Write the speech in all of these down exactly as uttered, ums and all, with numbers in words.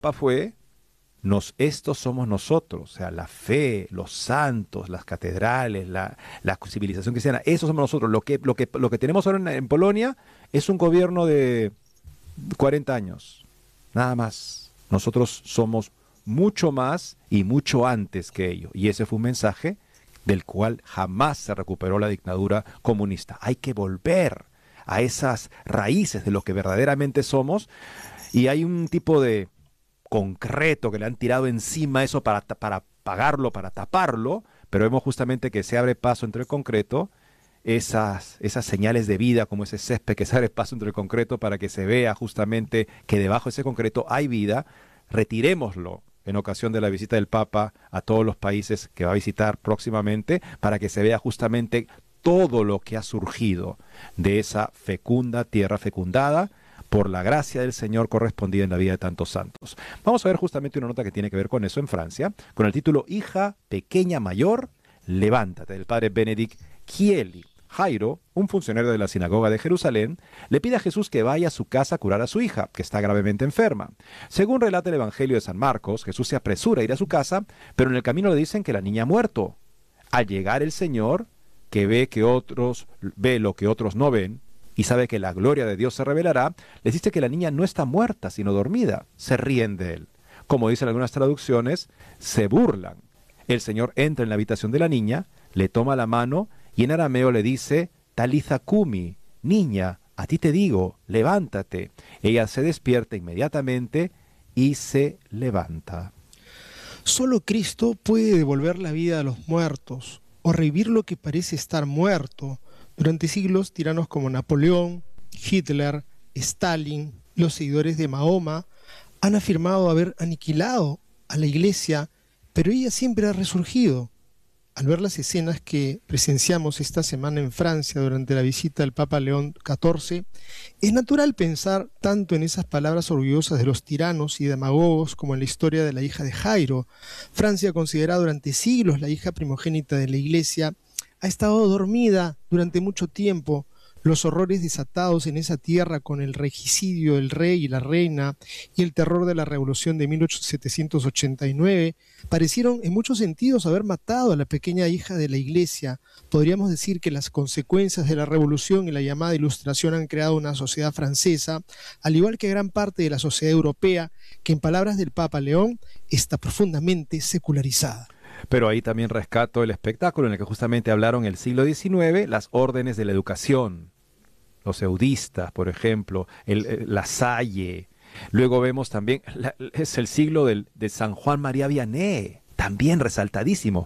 Papa fue, nos, estos somos nosotros, o sea, la fe, los santos, las catedrales, la, la civilización cristiana, eso somos nosotros. Lo que, lo que, lo que tenemos ahora en, en Polonia es un gobierno de cuarenta años, nada más. Nosotros somos mucho más y mucho antes que ellos. Y ese fue un mensaje del cual jamás se recuperó la dictadura comunista. Hay que volver a esas raíces de lo que verdaderamente somos, y hay un tipo de concreto que le han tirado encima eso para, para pagarlo, para taparlo, pero vemos justamente que se abre paso entre el concreto, esas, esas señales de vida, como ese césped que se abre paso entre el concreto para que se vea justamente que debajo de ese concreto hay vida. Retirémoslo en ocasión de la visita del Papa a todos los países que va a visitar próximamente, para que se vea justamente todo lo que ha surgido de esa fecunda tierra fecundada por la gracia del Señor correspondida en la vida de tantos santos. Vamos a ver justamente una nota que tiene que ver con eso en Francia, con el título Hija pequeña mayor, levántate, del padre Benedict Chieli. Jairo, un funcionario de la sinagoga de Jerusalén, le pide a Jesús que vaya a su casa a curar a su hija, que está gravemente enferma. Según relata el Evangelio de San Marcos, Jesús se apresura a ir a su casa, pero en el camino le dicen que la niña ha muerto. Al llegar el Señor, que ve que otros ve lo que otros no ven, y sabe que la gloria de Dios se revelará, les dice que la niña no está muerta, sino dormida. Se ríen de él. Como dicen algunas traducciones, se burlan. El Señor entra en la habitación de la niña, le toma la mano y en arameo le dice, Talitha cumi, niña, a ti te digo, levántate. Ella se despierta inmediatamente y se levanta. Solo Cristo puede devolver la vida a los muertos o revivir lo que parece estar muerto. Durante siglos, tiranos como Napoleón, Hitler, Stalin, los seguidores de Mahoma, han afirmado haber aniquilado a la Iglesia, pero ella siempre ha resurgido. Al ver las escenas que presenciamos esta semana en Francia durante la visita del Papa León catorce, es natural pensar tanto en esas palabras orgullosas de los tiranos y demagogos como en la historia de la hija de Jairo. Francia, considerada durante siglos la hija primogénita de la Iglesia, ha estado dormida durante mucho tiempo. Los horrores desatados en esa tierra con el regicidio del rey y la reina y el terror de la revolución de mil setecientos ochenta y nueve parecieron en muchos sentidos haber matado a la pequeña hija de la Iglesia. Podríamos decir que las consecuencias de la revolución y la llamada Ilustración han creado una sociedad francesa, al igual que gran parte de la sociedad europea, que en palabras del Papa León está profundamente secularizada. Pero ahí también rescato el espectáculo en el que justamente hablaron el siglo diecinueve, las órdenes de la educación, los eudistas, por ejemplo, el, el, la Salle. Luego vemos también, la, es el siglo del, de San Juan María Vianney, también resaltadísimo.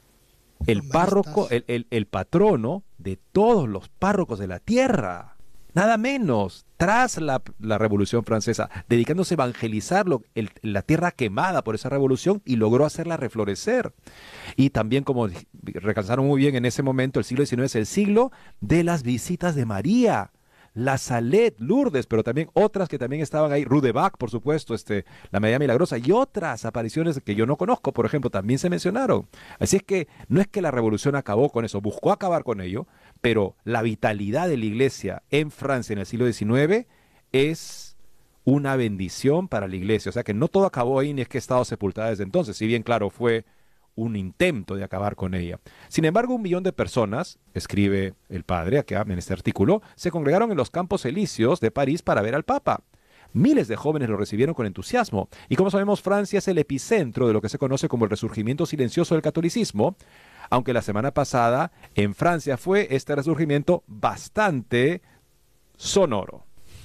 El párroco, el, el, el patrono de todos los párrocos de la tierra. Nada menos, tras la, la Revolución Francesa, dedicándose a evangelizar lo, el, la tierra quemada por esa revolución y logró hacerla reflorecer. Y también, como recalcaron muy bien en ese momento, el siglo diecinueve es el siglo de las visitas de María, la Salette, Lourdes, pero también otras que también estaban ahí, Rudeback, por supuesto, este, la María Milagrosa, y otras apariciones que yo no conozco, por ejemplo, también se mencionaron. Así es que no es que la revolución acabó con eso, buscó acabar con ello, pero la vitalidad de la Iglesia en Francia en el siglo diecinueve es una bendición para la Iglesia. O sea que no todo acabó ahí, ni es que ha estado sepultada desde entonces, si bien claro fue un intento de acabar con ella. Sin embargo, un millón de personas, escribe el padre acá en este artículo, se congregaron en los Campos Elíseos de París para ver al Papa. Miles de jóvenes lo recibieron con entusiasmo. Y como sabemos, Francia es el epicentro de lo que se conoce como el resurgimiento silencioso del catolicismo, aunque la semana pasada en Francia fue este resurgimiento bastante sonoro.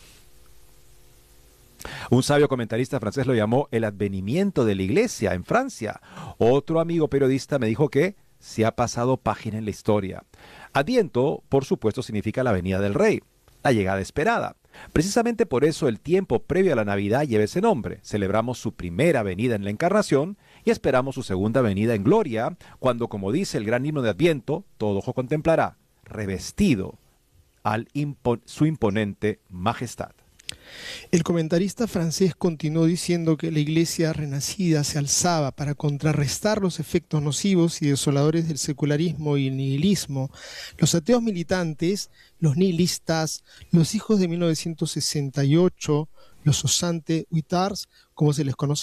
Un sabio comentarista francés lo llamó el advenimiento de la Iglesia en Francia. Otro amigo periodista me dijo que se ha pasado página en la historia. Adviento, por supuesto, significa la venida del Rey, la llegada esperada. Precisamente por eso el tiempo previo a la Navidad lleva ese nombre. Celebramos su primera venida en la Encarnación y esperamos su segunda venida en gloria, cuando, como dice el gran himno de Adviento, todo ojo contemplará, revestido al impo- su imponente majestad. El comentarista francés continuó diciendo que la iglesia renacida se alzaba para contrarrestar los efectos nocivos y desoladores del secularismo y el nihilismo. Los ateos militantes, los nihilistas, los hijos de mil novecientos sesenta y ocho, los osante huitards, como se les conoce